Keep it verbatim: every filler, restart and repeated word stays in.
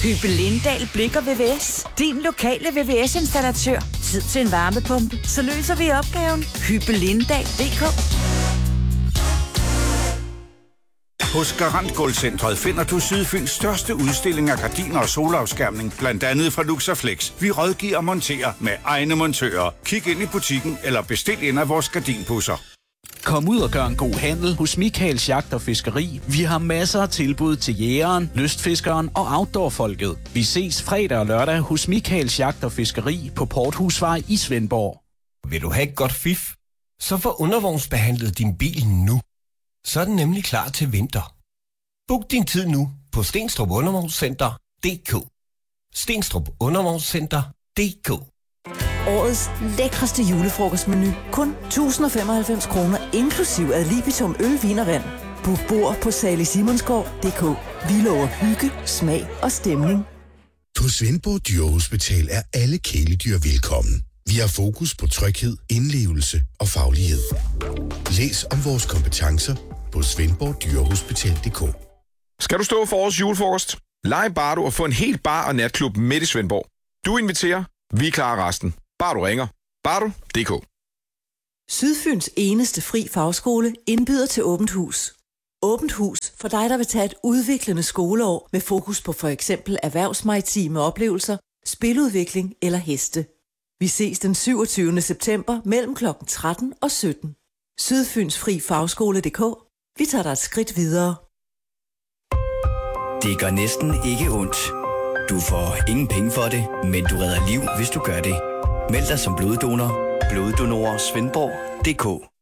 Hyppe Lindahl Blik og V V S. Din lokale V V S-installatør. Tid til en varmepumpe. Så løser vi opgaven. Hyppe Lindahl punktum d k. Hos Garant Gulvcentret finder du Sydfyns største udstilling af gardiner og solafskærmning, blandt andet fra Luxaflex. Vi rådgiver og monterer med egne montører. Kig ind i butikken eller bestil en af vores gardinpusser. Kom ud og gør en god handel hos Michaels Jagt og Fiskeri. Vi har masser af tilbud til jægeren, lystfiskeren og outdoorfolket. Vi ses fredag og lørdag hos Michaels Jagt og Fiskeri på Porthusvej i Svendborg. Vil du have et godt fif? Så få undervognsbehandlet din bil nu. Så er den nemlig klar til vinter. Book din tid nu på Stenstrup Undervognscenter punktum d k. Stenstrup Undervognscenter punktum d k. Årets lækreste julefrokostmenu. Kun tusind og femoghalvfems kroner inklusiv ad libitum øl, vin og vand. Book bord på Salig Simonsgaard punktum d k. Vi lover hygge, smag og stemning. På Svendborg Dyrehospital er alle kæledyr velkommen. Vi har fokus på tryghed, indlevelse og faglighed. Læs om vores kompetencer på svendborg dyrehospital punktum d k. Skal du stå for årets julefrokost? Lege Bardo og få en helt bar- og natklub midt i Svendborg. Du inviterer, vi klarer resten. Bare du ringer. Bardo punktum d k. Sydfyns eneste fri fagskole indbyder til åbent hus. Åbent hus for dig, der vil tage et udviklende skoleår med fokus på for eksempel erhvervsmaritime oplevelser, spiludvikling eller heste. Vi ses den syvogtyvende september mellem klokken tretten og sytten. Sydfyns Fri Fagskole punktum d k. Vi tager dig et skridt videre. Det gør næsten ikke ondt. Du får ingen penge for det, men du redder liv, hvis du gør det. Meld dig som bloddonor. Bloddonorer Svendborg punktum d k.